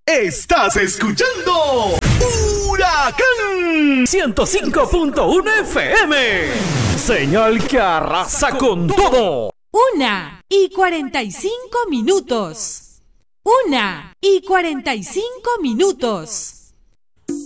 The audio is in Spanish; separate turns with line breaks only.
Estás escuchando Huracán
105.1 FM. Señal que arrasa con todo.
1:45. 1:45.